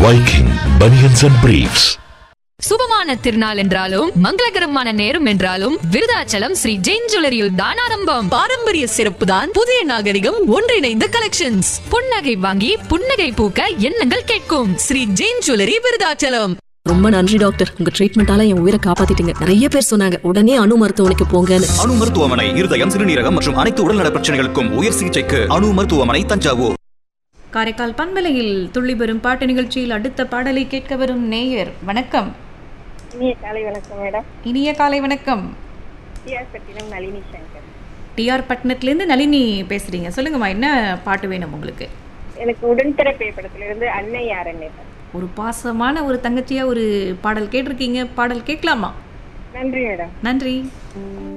Viking Bunions and Briefs. சுபமான திருநாள் என்றாலும் மங்களகரமான நேரம் என்றாலும் விருதாச்சலம் ஸ்ரீ ஜெயின் ஜுவல்லரியில் தான் ஆரம்பம். பாரம்பரிய சிறப்பு தான் புதிய நாகரிகம் ஒன்றிணைந்த கலெக்ஷன்ஸ். புன்னகை வாங்கி புன்னகை பூக்க எண்ணங்கள் கேட்கும். ஸ்ரீ ஜெயின் ஜுவல்லரி விருதாச்சலம். ரொம்ப நன்றி டாக்டர், உங்க ட்ரீட்மெண்டால என் உயிரை காப்பாத்திட்டீங்க. நிறைய பேர் சொன்னாங்க உடனே அணு மருத்துவமனைக்கு போங்கன்னு. அணு மருத்துவமனை இருதயம், சிறுநீரகம் மற்றும் அனைத்து உடல்நல பிரச்சனைகளுக்கும் உயர் சிகிச்சைக்கு அணு மருத்துவமனை, தஞ்சாவூர். காரைக்கால் பண்பலையில் துள்ளி வரும் பாட்டு நிகழ்ச்சியில் அடுத்த பாடலை கேட்க வரும் நேயர். வணக்கம். இனிய காலை வணக்கம் மேடம். இனிய காலை வணக்கம். நளினி சங்கர். டிஆர் பட்னத்திலேருந்து நளினி பேசுறீங்க. சொல்லுங்கம்மா, என்ன பாட்டு வேணும் உங்களுக்கு? எனக்கு உடன்பிறப்பே படத்திலிருந்து அன்னை யார் அன்னை. ஒரு பாசமான ஒரு தங்கச்சியா ஒரு பாடல் கேட்டிருக்கீங்க. பாடல் கேட்கலாமா? நன்றி மேடம். நன்றி.